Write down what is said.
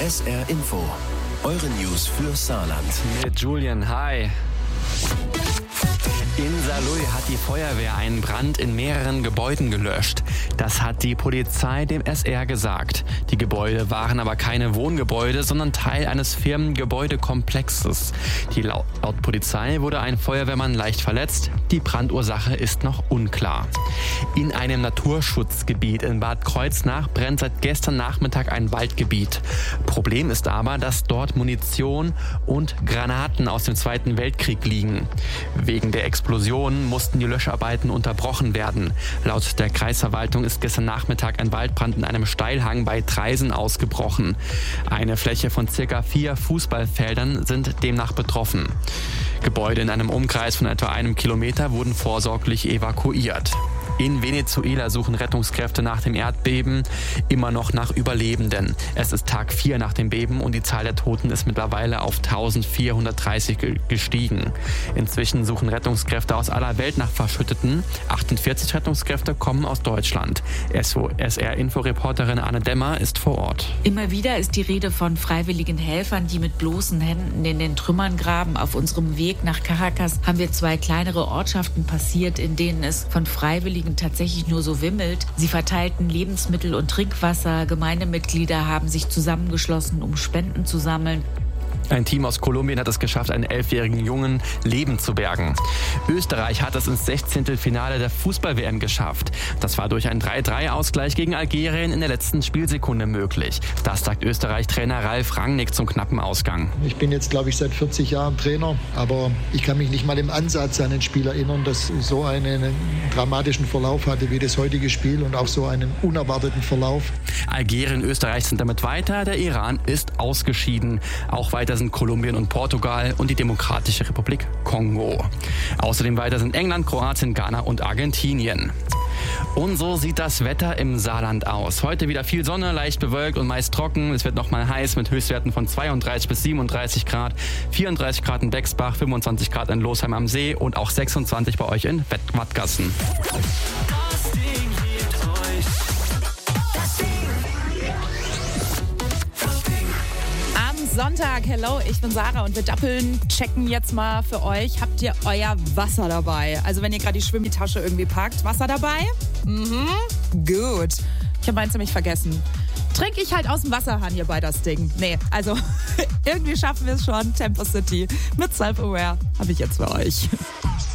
SR Info. Eure News für Saarland. Mit Julian, hi. In Saarlouis hat die Feuerwehr einen Brand in mehreren Gebäuden gelöscht. Das hat die Polizei dem SR gesagt. Die Gebäude waren aber keine Wohngebäude, sondern Teil eines Firmengebäudekomplexes. Laut Polizei wurde ein Feuerwehrmann leicht verletzt. Die Brandursache ist noch unklar. In einem Naturschutzgebiet in Bad Kreuznach brennt seit gestern Nachmittag ein Waldgebiet. Problem ist aber, dass dort Munition und Granaten aus dem Zweiten Weltkrieg liegen. Wegen der Explosionen mussten die Löscharbeiten unterbrochen werden. Laut der Kreisverwaltung ist gestern Nachmittag ein Waldbrand in einem Steilhang bei Traisen ausgebrochen. Eine Fläche von ca. 4 Fußballfeldern sind demnach betroffen. Gebäude in einem Umkreis von etwa 1 Kilometer wurden vorsorglich evakuiert. In Venezuela suchen Rettungskräfte nach dem Erdbeben immer noch nach Überlebenden. Es ist Tag 4 nach dem Beben und die Zahl der Toten ist mittlerweile auf 1430 gestiegen. Inzwischen suchen Rettungskräfte aus aller Welt nach Verschütteten. 48 Rettungskräfte kommen aus Deutschland. SR-Info-Reporterin Anne Demmer ist vor Ort. Immer wieder ist die Rede von freiwilligen Helfern, die mit bloßen Händen in den Trümmern graben. Auf unserem Weg nach Caracas haben wir 2 kleinere Ortschaften passiert, in denen es von Freiwilligen tatsächlich nur so wimmelt. Sie verteilten Lebensmittel und Trinkwasser. Gemeindemitglieder haben sich zusammengeschlossen, um Spenden zu sammeln. Ein Team aus Kolumbien hat es geschafft, einen 11-jährigen Jungen Leben zu bergen. Österreich hat es ins 16. Finale der Fußball-WM geschafft. Das war durch einen 3-3-Ausgleich gegen Algerien in der letzten Spielsekunde möglich. Das sagt Österreich-Trainer Ralf Rangnick zum knappen Ausgang. Ich bin jetzt, glaube ich, seit 40 Jahren Trainer, aber ich kann mich nicht mal im Ansatz an ein Spiel erinnern, das so einen dramatischen Verlauf hatte wie das heutige Spiel und auch so einen unerwarteten Verlauf. Algerien und Österreich sind damit weiter, der Iran ist ausgeschieden. Auch weiter sind Kolumbien und Portugal und die Demokratische Republik Kongo. Außerdem weiter sind England, Kroatien, Ghana und Argentinien. Und so sieht das Wetter im Saarland aus. Heute wieder viel Sonne, leicht bewölkt und meist trocken. Es wird nochmal heiß mit Höchstwerten von 32 bis 37 Grad, 34 Grad in Bexbach, 25 Grad in Losheim am See und auch 26 bei euch in Wattgassen. Sonntag, hello, ich bin Sarah und wir checken jetzt mal für euch. Habt ihr euer Wasser dabei? Also wenn ihr gerade die Schwimmtasche irgendwie packt, Wasser dabei? Gut. Ich habe meins nämlich vergessen. Trinke ich halt aus dem Wasserhahn hier bei das Ding. Nee, also irgendwie schaffen wir es schon. Tempo City mit Self-Aware habe ich jetzt für euch.